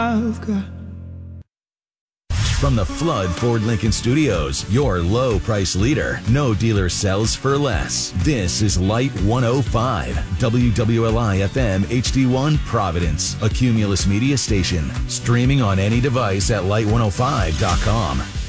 I've got. From the Flood Ford Lincoln Studios, your low price leader. No dealer sells for less. This is Light 105, WWLI FM HD1 Providence, a Cumulus Media station. Streaming on any device at light105.com.